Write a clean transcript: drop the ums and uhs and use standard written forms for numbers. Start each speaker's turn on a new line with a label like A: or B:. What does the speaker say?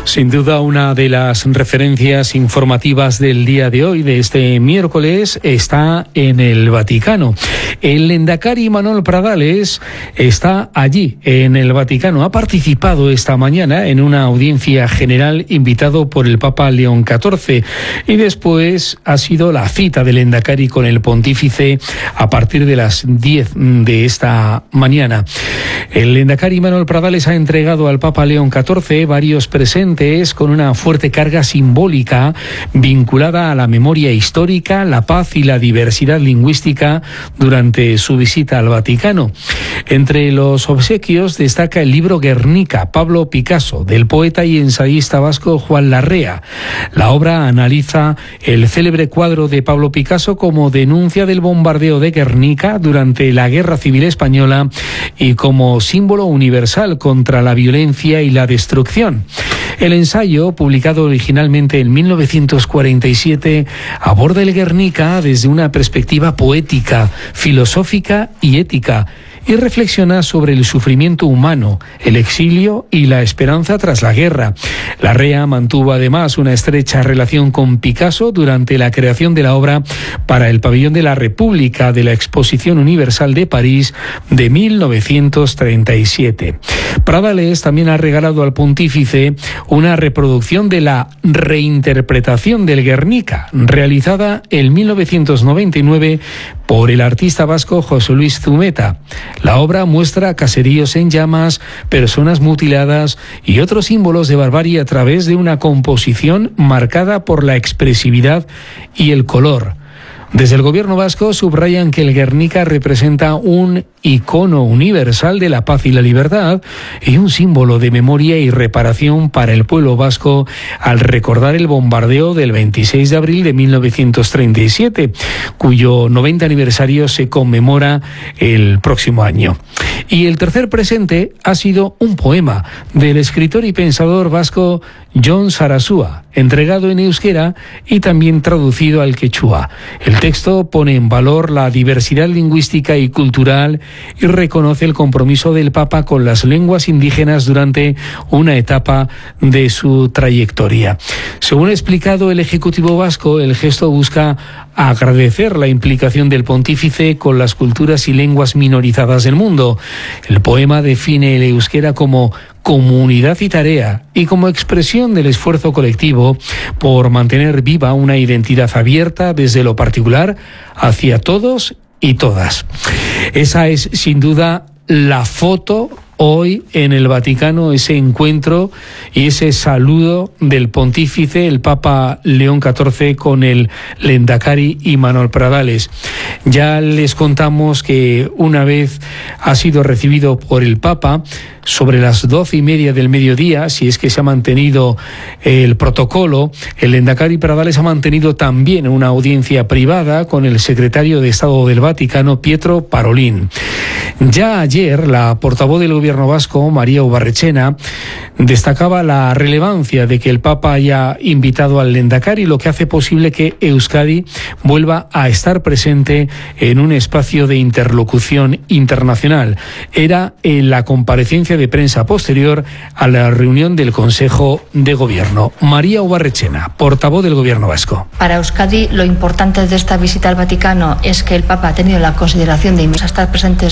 A: Sin duda, una de las referencias informativas del día de hoy, de este miércoles, está en el Vaticano. El Lehendakari Manuel Pradales está allí, en el Vaticano. Ha participado esta mañana en una audiencia general invitado por el Papa León XIV y después ha sido la cita del Lehendakari con el pontífice a partir de las 10 de esta mañana. El Lehendakari Manuel Pradales ha entregado al Papa León XIV varios presentes con una fuerte carga simbólica vinculada a la memoria histórica, la paz y la diversidad lingüística durante su visita al Vaticano. Entre los obsequios destaca el libro Guernica, Pablo Picasso, del poeta y ensayista vasco Juan Larrea. La obra analiza el célebre cuadro de Pablo Picasso como denuncia del bombardeo de Guernica durante la Guerra Civil Española y como símbolo universal contra la violencia y la destrucción. El ensayo, publicado originalmente en 1947, aborda el Guernica desde una perspectiva poética, filosófica y ética, y reflexiona sobre el sufrimiento humano, el exilio y la esperanza tras la guerra. Larrea mantuvo además una estrecha relación con Picasso durante la creación de la obra para el Pabellón de la República de la Exposición Universal de París de 1937. Pradales también ha regalado al pontífice una reproducción de la reinterpretación del Guernica, realizada en 1999 por el artista vasco José Luis Zumeta. La obra muestra caseríos en llamas, personas mutiladas y otros símbolos de barbarie a través de una composición marcada por la expresividad y el color. Desde el gobierno vasco subrayan que el Guernica representa un icono universal de la paz y la libertad y un símbolo de memoria y reparación para el pueblo vasco al recordar el bombardeo del 26 de abril de 1937, cuyo 90 aniversario se conmemora el próximo año. Y el tercer presente ha sido un poema del escritor y pensador vasco Jon Sarasua, entregado en euskera y también traducido al quechua. El texto pone en valor la diversidad lingüística y cultural y reconoce el compromiso del Papa con las lenguas indígenas durante una etapa de su trayectoria. Según ha explicado el Ejecutivo vasco, el gesto busca agradecer la implicación del pontífice con las culturas y lenguas minorizadas del mundo. El poema define el euskera como comunidad y tarea y como expresión del esfuerzo colectivo por mantener viva una identidad abierta desde lo particular hacia todos y todas. Esa es sin duda la foto hoy en el Vaticano, ese encuentro y ese saludo del pontífice, el Papa León XIV, con el Lehendakari y Manuel Pradales. Ya les contamos que una vez ha sido recibido por el Papa, sobre las 12:30 del mediodía, si es que se ha mantenido el protocolo, el Lehendakari Pradales ha mantenido también una audiencia privada con el secretario de Estado del Vaticano, Pietro Parolin. Ya ayer, la portavoz del gobierno vasco, María Ubarretxena, destacaba la relevancia de que el Papa haya invitado al Lehendakari, lo que hace posible que Euskadi vuelva a estar presente en un espacio de interlocución internacional. Era en la comparecencia de prensa posterior a la reunión del Consejo de Gobierno. María Ubarretxena, portavoz del gobierno vasco.
B: Para Euskadi, lo importante de esta visita al Vaticano es que el Papa ha tenido la consideración de estar presentes